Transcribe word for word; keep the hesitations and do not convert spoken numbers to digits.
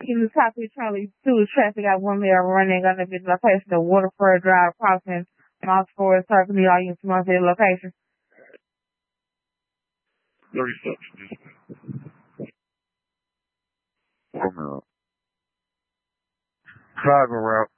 In the top of Charlie two, traffic at one mile running on the location of Waterford Drive crossing Moss Forest Circle, all use monthly location. thirty seconds. One minute. Driving route.